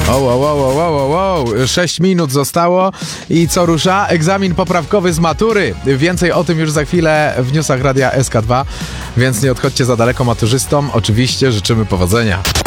Wow. 6 minut zostało i co rusza? Egzamin poprawkowy z matury. Więcej o tym już za chwilę w newsach Radia SK2, więc nie odchodźcie za daleko maturzystom. Oczywiście życzymy powodzenia.